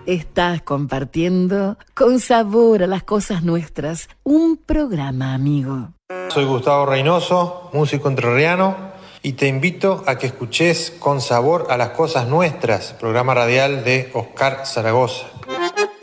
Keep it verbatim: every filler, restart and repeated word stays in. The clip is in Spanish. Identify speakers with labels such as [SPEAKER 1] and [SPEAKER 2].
[SPEAKER 1] Estás compartiendo con sabor a las cosas nuestras un programa amigo.
[SPEAKER 2] Soy Gustavo Reynoso, músico entrerriano, y te invito a que escuches Con sabor a las cosas nuestras, programa radial de Oscar Zaragoza.